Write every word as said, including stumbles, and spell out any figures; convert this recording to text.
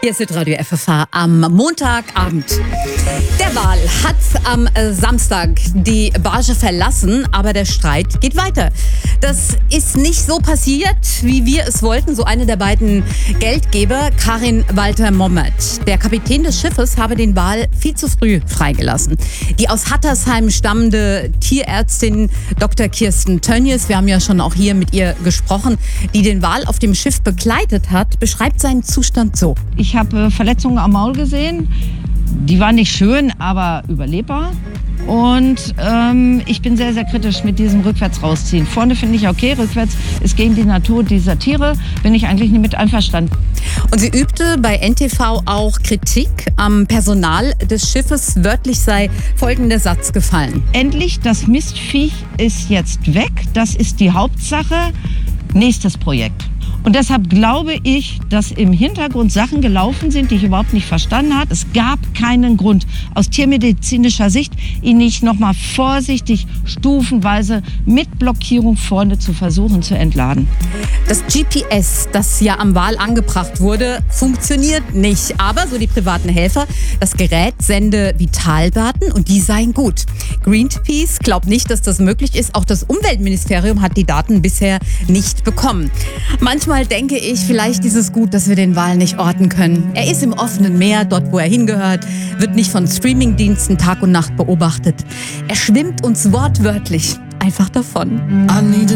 Hier ist Radio F F H am Montagabend. Der Wal hat am Samstag die Barge verlassen, aber der Streit geht weiter. Das ist nicht so passiert, wie wir es wollten, so eine der beiden Geldgeber, Karin Walter-Mommert. Der Kapitän des Schiffes habe den Wal viel zu früh freigelassen. Die aus Hattersheim stammende Tierärztin Doktor Kirsten Tönjes, wir haben ja schon auch hier mit ihr gesprochen, die den Wal auf dem Schiff begleitet hat, beschreibt seinen Zustand so. Ich habe Verletzungen am Maul gesehen. Die waren nicht schön, aber überlebbar. Und ähm, ich bin sehr, sehr kritisch mit diesem rückwärts rausziehen. Vorne finde ich okay, rückwärts ist gegen die Natur dieser Tiere, bin ich eigentlich nicht mit einverstanden. Und sie übte bei N T V auch Kritik am Personal des Schiffes. Wörtlich sei folgender Satz gefallen. Endlich, das Mistviech ist jetzt weg. Das ist die Hauptsache. Nächstes Projekt. Und deshalb glaube ich, dass im Hintergrund Sachen gelaufen sind, die ich überhaupt nicht verstanden habe. Es gab keinen Grund, aus tiermedizinischer Sicht, ihn nicht nochmal vorsichtig, stufenweise mit Blockierung vorne zu versuchen zu entladen. Das G P S, das ja am Wal angebracht wurde, funktioniert nicht. Aber, so die privaten Helfer, das Gerät sende Vitaldaten und die seien gut. Greenpeace glaubt nicht, dass das möglich ist. Auch das Umweltministerium hat die Daten bisher nicht bekommen. Manchmal Manchmal denke ich, vielleicht ist es gut, dass wir den Wal nicht orten können. Er ist im offenen Meer, dort wo er hingehört, wird nicht von Streamingdiensten Tag und Nacht beobachtet. Er schwimmt uns wortwörtlich einfach davon.